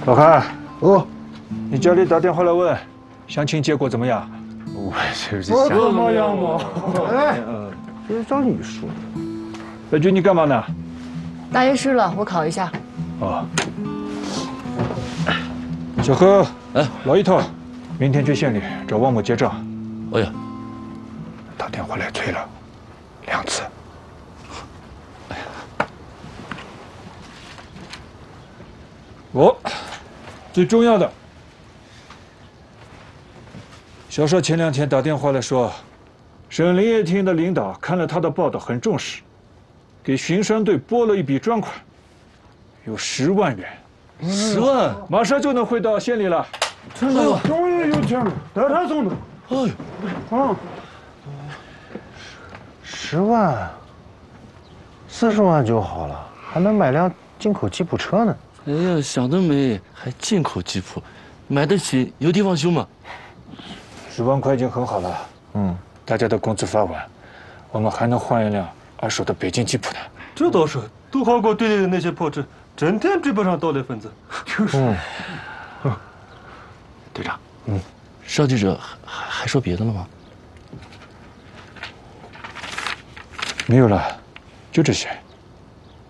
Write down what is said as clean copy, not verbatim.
老韩， 哦， 你家里打电话来问相亲结果怎么样？ 我就是我想怎么样嘛？哎，这是找你说。 白军，你干嘛呢？ 大约湿了，我烤一下。 哦。小何，老一头，明天去县里找王某结账。 哎呀， 打电话来催了2次。最重要的，小邵前2天打电话来说，省林业厅的领导看了他的报道很重视，给巡山队拨了一笔专款，有10万元 10万， 马上就能汇到县里了。 真的，终于有钱了，得他送的。 哎呦， 啊，10万，40万就好了，还能买辆进口吉普车呢。 哎呀，想得美，还进口吉普，买得起，有地方修吗 10万块已经很好了。大家的工资发完，我们还能换一辆2手的北京吉普呢。 这倒是，都好过队里的那些破车，整天追不上盗猎分子。就是。 队长，邵记者还说别的了吗？ 没有了，就这些。